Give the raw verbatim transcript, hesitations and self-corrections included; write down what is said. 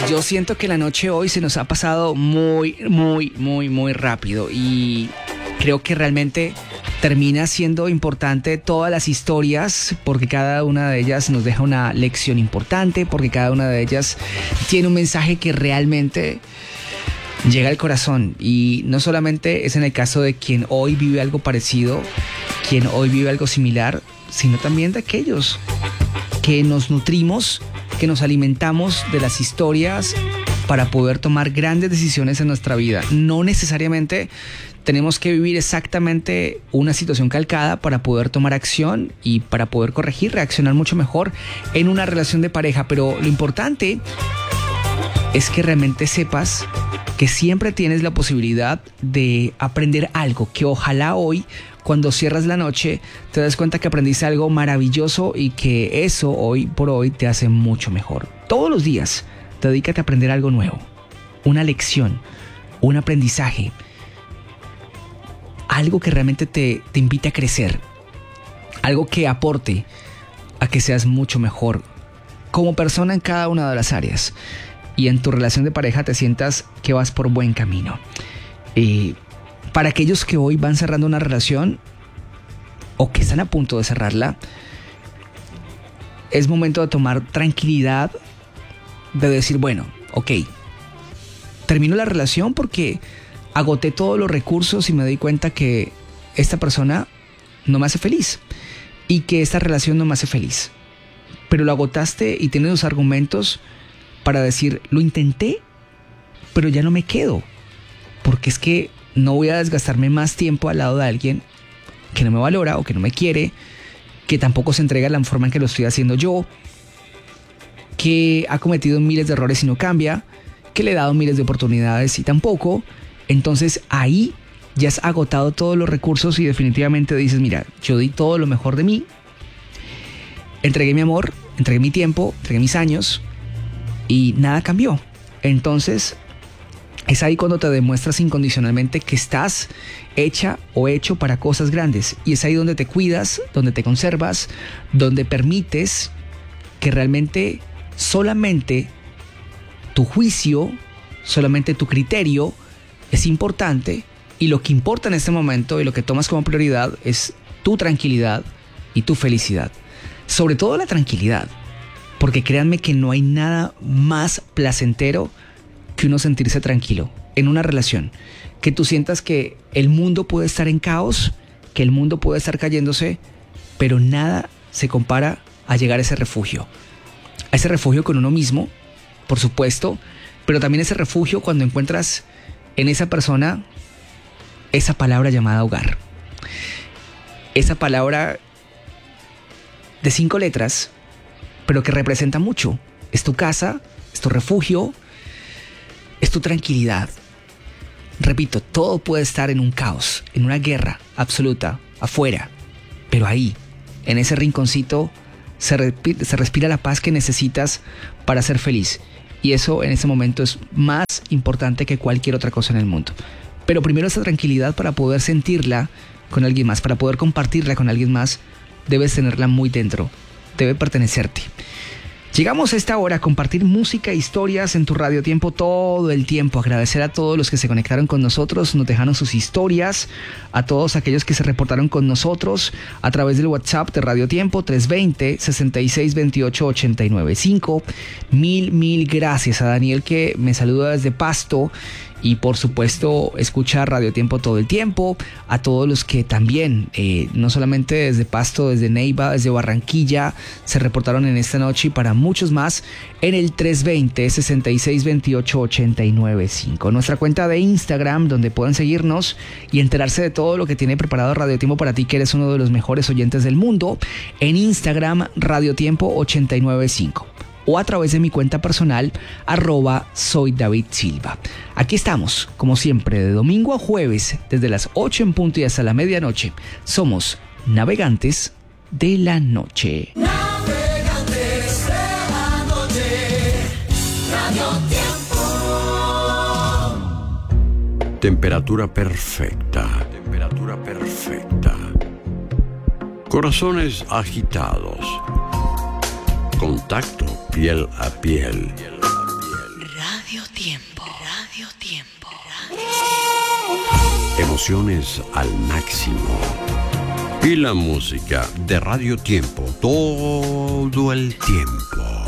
Yo siento que la noche hoy se nos ha pasado muy, muy, muy, muy rápido y creo que realmente termina siendo importante todas las historias porque cada una de ellas nos deja una lección importante, porque cada una de ellas tiene un mensaje que realmente llega al corazón y no solamente es en el caso de quien hoy vive algo parecido, quien hoy vive algo similar, sino también de aquellos que nos nutrimos, que nos alimentamos de las historias para poder tomar grandes decisiones en nuestra vida. No necesariamente tenemos que vivir exactamente una situación calcada para poder tomar acción y para poder corregir, reaccionar mucho mejor en una relación de pareja, pero lo importante es que realmente sepas que siempre tienes la posibilidad de aprender algo, que ojalá hoy, cuando cierras la noche, te das cuenta que aprendiste algo maravilloso y que eso hoy por hoy te hace mucho mejor. Todos los días, dedícate a aprender algo nuevo, una lección, un aprendizaje, algo que realmente te, te invite a crecer, algo que aporte a que seas mucho mejor como persona en cada una de las áreas. Y en tu relación de pareja te sientas que vas por buen camino. Y para aquellos que hoy van cerrando una relación o que están a punto de cerrarla, es momento de tomar tranquilidad, de decir, bueno, ok, termino la relación porque agoté todos los recursos y me doy cuenta que esta persona no me hace feliz y que esta relación no me hace feliz. Pero lo agotaste y tienes los argumentos para decir, lo intenté, pero ya no me quedo, porque es que no voy a desgastarme más tiempo al lado de alguien que no me valora o que no me quiere, que tampoco se entrega de la forma en que lo estoy haciendo yo, que ha cometido miles de errores y no cambia, que le he dado miles de oportunidades y tampoco. Entonces ahí ya has agotado todos los recursos y definitivamente dices, mira, yo di todo lo mejor de mí, entregué mi amor, entregué mi tiempo, entregué mis años, y nada cambió. Entonces es ahí cuando te demuestras incondicionalmente que estás hecha o hecho para cosas grandes. Y es ahí donde te cuidas, donde te conservas, donde permites que realmente solamente tu juicio, solamente tu criterio es importante. Y lo que importa en este momento y lo que tomas como prioridad es tu tranquilidad y tu felicidad. Sobre todo la tranquilidad. Porque créanme que no hay nada más placentero que uno sentirse tranquilo en una relación. Que tú sientas que el mundo puede estar en caos, que el mundo puede estar cayéndose, pero nada se compara a llegar a ese refugio. A ese refugio con uno mismo, por supuesto, pero también ese refugio cuando encuentras en esa persona esa palabra llamada hogar. Esa palabra de cinco letras, pero que representa mucho. Es tu casa, es tu refugio, es tu tranquilidad. Repito, todo puede estar en un caos, en una guerra absoluta, afuera, pero ahí, en ese rinconcito, se, respi- se respira la paz que necesitas para ser feliz. Y eso en ese momento es más importante que cualquier otra cosa en el mundo. Pero primero esa tranquilidad para poder sentirla con alguien más, para poder compartirla con alguien más, debes tenerla muy dentro. Debe pertenecerte. Llegamos a esta hora a compartir música e historias en tu Radio Tiempo todo el tiempo. Agradecer a todos los que se conectaron con nosotros, nos dejaron sus historias, a todos aquellos que se reportaron con nosotros a través del WhatsApp de Radio Tiempo tres dos cero, seis seis dos ocho, ocho nueve cinco. Mil, mil gracias a Daniel que me saluda desde Pasto. Y por supuesto escucha Radio Tiempo todo el tiempo. A todos los que también, eh, no solamente desde Pasto, desde Neiva, desde Barranquilla, se reportaron en esta noche y para muchos más en el tres dos cero, seis seis dos ocho, ocho nueve cinco. Nuestra cuenta de Instagram donde pueden seguirnos y enterarse de todo lo que tiene preparado Radio Tiempo para ti, que eres uno de los mejores oyentes del mundo. En Instagram, Radio Tiempo ocho nueve cinco. O a través de mi cuenta personal, arroba soy David Silva. Aquí estamos, como siempre, de domingo a jueves, desde las ocho en punto y hasta la medianoche. Somos Navegantes de la Noche. Navegantes de la Noche, Radio Tiempo. Temperatura perfecta, temperatura perfecta. Corazones agitados. Contacto piel a piel. Radio Tiempo. Radio Tiempo. Emociones al máximo. Y la música de Radio Tiempo todo el tiempo.